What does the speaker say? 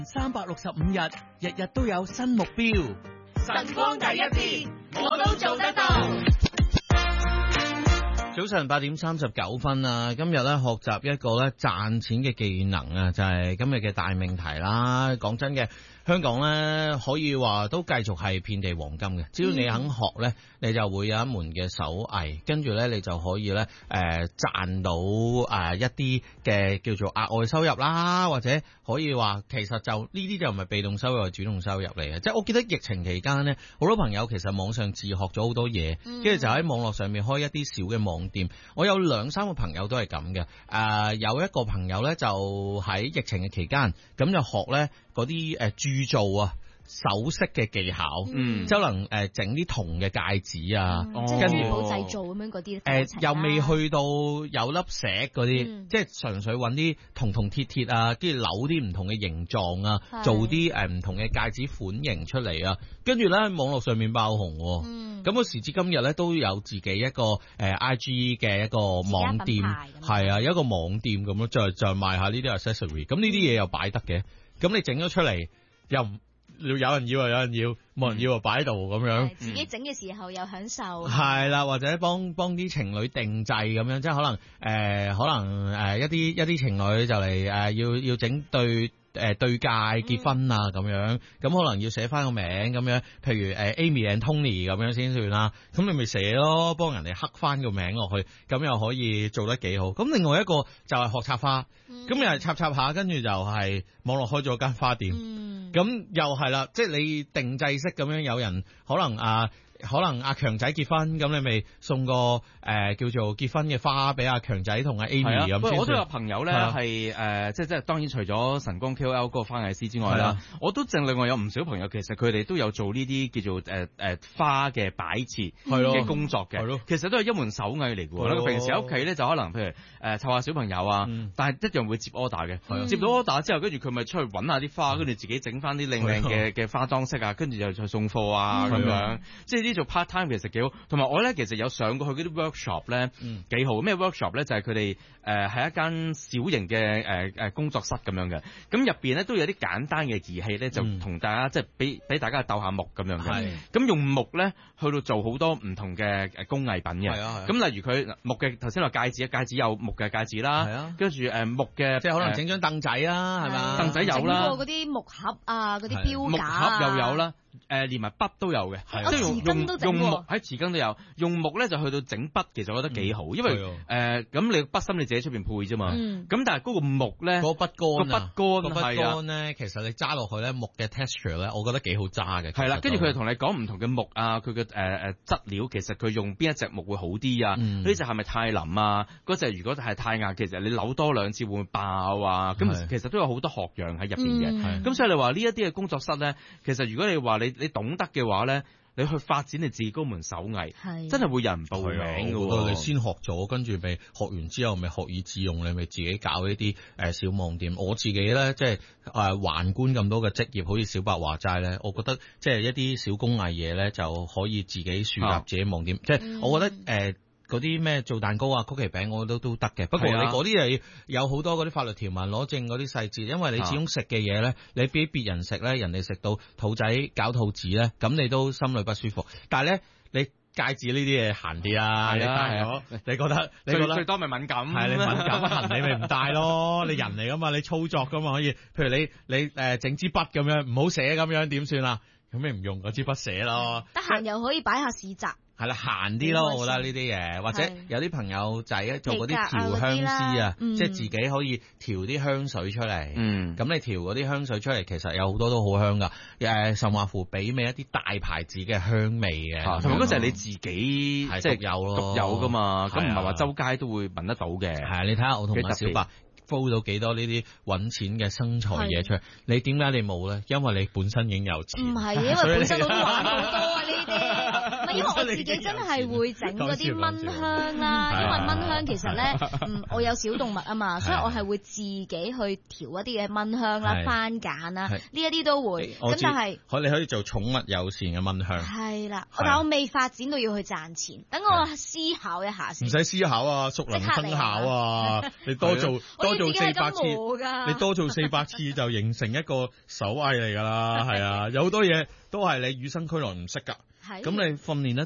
365日，日日都有新目標。 晨光第一篇，我都做得到。 早晨8點39分啊！今日咧學習一個咧賺錢嘅技能啊，就係今日嘅大命題啦。講真嘅，香港咧可以話都繼續係遍地黃金嘅，只要你肯學咧，你就會有一門嘅手藝，跟住咧你就可以咧賺到一啲嘅叫做額外收入啦，或者可以話其實就呢啲就唔係被動收入，係主動收入嚟嘅。即係我記得疫情期間咧，好多朋友其實網上自學咗好多嘢，跟住就喺網絡上面開一啲小嘅網店。我有2-3個朋友都係咁嘅，有一個朋友咧就喺疫情嘅期間，咁就學咧嗰啲鑄造啊首飾嘅技巧，即係可能整啲銅嘅戒指啊，跟住珠寶製造咁樣嗰啲， 又未去到有粒石嗰啲，即係純粹揾啲銅鐵啊，跟住扭啲唔同嘅形狀啊，做啲唔同嘅戒指款型出嚟啊，跟住咧喺網絡上面爆紅，咁時至今日咧都有自己一個IG 嘅一個網店，係啊，一個網店咁咯，就賣下呢啲 accessory， 咁呢啲嘢又擺得嘅，咁你整咗出嚟又有人要啊，有人要，冇人要啊，擺喺度咁樣。 自己整嘅時候又享受。 係啦，或者幫啲情侶定製咁樣，即係可能一啲情侶就嚟要整對戒結婚啊咁樣，咁可能要寫翻個名咁樣，譬如Amy and Tony 咁樣先算啦。咁你咪寫咯，幫人哋刻翻個名落去，咁又可以做得幾好。咁另外一個就係學插花，咁又係插下，跟住就係網絡開咗間花店。咁又係啦，即係你定製式咁樣，有人可能阿強仔結婚，咁你咪送個叫做結婚嘅花俾阿強仔同阿 Amy 咁。 喂，我都有朋友咧係即係當然除咗晨光 KOL 嗰個花藝師之外啦，我都另外有唔少朋友，其實佢哋都有做呢啲叫做花嘅擺設嘅工作嘅。其實都係一門手藝嚟嘅喎。平時喺屋企咧就可能譬如湊下小朋友啊，但係一樣會接 order 嘅。接到 order 之後，跟住佢咪出去揾下啲花，跟住自己整翻啲靚嘅花裝飾啊，跟住又再送貨啊咁樣。即係做 part time 其實幾好，同埋我咧其實有上過去嗰啲 workshop 咧，幾好。咩 workshop 咧？就係佢哋係一間小型嘅工作室咁樣嘅。咁入邊咧都有啲簡單嘅儀器咧，就同大家即係俾大家鬥下木咁樣嘅。咁用木咧去到做好多唔同嘅工藝品嘅。咁例如佢木嘅頭先話戒指，戒指有木嘅戒指啦，跟住木嘅即係可能整張凳仔啦，係嘛？ 凳仔有啦， 整過嗰啲木盒啊，嗰啲標架木盒又有啦。連埋筆都有嘅，即係用木喺匙羹都有，用木咧就去到整筆，其實我覺得幾好，因為咁你筆芯你自己出邊配啫嘛，咁但係嗰個木咧， 嗰筆杆咧，其實你揸落去咧木嘅 texture 咧，我覺得幾好揸嘅。 係啦，跟住佢哋同你講唔同嘅木啊，佢嘅質料，其實佢用邊一隻木會好啲啊？呢隻係咪太腍啊？嗰隻如果係太硬，其實你扭多2次會唔會爆啊？咁其實都有好多學養喺入邊嘅。咁所以你話呢一啲嘅工作室咧，其實如果你話你懂得嘅話咧，你去發展你自己嗰門手藝，真係會有人報名㗎喎。 你先學咗，跟住咪學完之後咪學以致用，你咪自己搞呢啲小網店。我自己咧即係橫觀咁多嘅職業，好似小白話齋咧，我覺得即係一啲小工藝嘢咧就可以自己樹立自己網店。即係我覺得嗰啲咩做蛋糕啊、曲奇餅我都得嘅，不過你嗰啲係有好多嗰啲法律條文攞證嗰啲細節，因為你始終食嘅嘢咧，你俾別人食咧，人哋食到肚仔搞肚子咧，咁你都心裏不舒服。但係咧，你戒指呢啲嘢閒啲啊，你戴咗，你覺得最多咪敏感， 係你敏感痕你咪唔戴咯，你人嚟噶嘛，你操作噶嘛，可以，譬如你整支筆咁樣，唔好寫咁樣點算啊？咁你唔用嗰支筆寫咯， 得閒又可以擺下市集。 係啦，閒啲咯，我覺得呢啲嘢，或者有啲朋友仔做嗰啲調香師啊，即係自己可以調啲香水出嚟。咁你調嗰啲香水出嚟，其實有好多都好香噶。甚或乎媲美一啲大牌子嘅香味嘅， 同埋嗰就係你自己即係有咯， 獨有噶嘛。咁唔係話周街都會聞得到嘅。 係啊，你睇下我同阿小白煲到幾多呢啲揾錢嘅生財嘢出嚟，你點解你冇咧？因為你本身已經有錢。 唔係，因為本身我都玩好多啊呢啲。 因為我自己真係會整嗰啲蚊香啦，因為蚊香其實咧，我有小動物啊嘛，所以我係會自己去調一啲嘅蚊香啦、番梘啦，呢一啲都會。咁但係你可以做寵物友善嘅蚊香。 係啦，但我未發展到要去賺錢，等我思考一下先。 唔使思考啊，熟能生巧啊！你多做400次，你多做400次就形成一個手藝嚟㗎啦，係啊！有好多嘢都係你與生俱來唔識㗎，咁你訓練得